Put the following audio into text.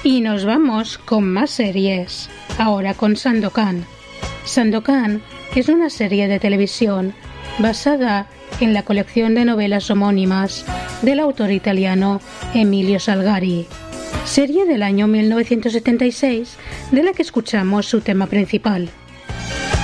Y nos vamos con más series, ahora con Sandokan. Sandokan es una serie de televisión basada en la colección de novelas homónimas del autor italiano Emilio Salgari, serie del año 1976 de la que escuchamos su tema principal.